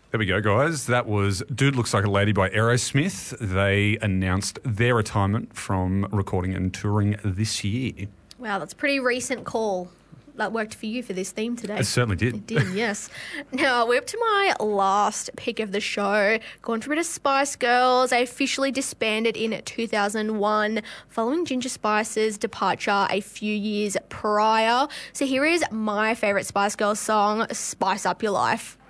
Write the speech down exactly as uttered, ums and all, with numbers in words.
There we go, guys. That was Dude Looks Like a Lady by Aerosmith. They announced their retirement from recording and touring this year. Wow, that's a pretty recent call. That worked for you for this theme today. It certainly did. It did, yes. Now, we're up to my last pick of the show. Going for a bit of Spice Girls. They officially disbanded in two thousand one following Ginger Spice's departure a few years prior. So here is my favourite Spice Girls song, Spice Up Your Life.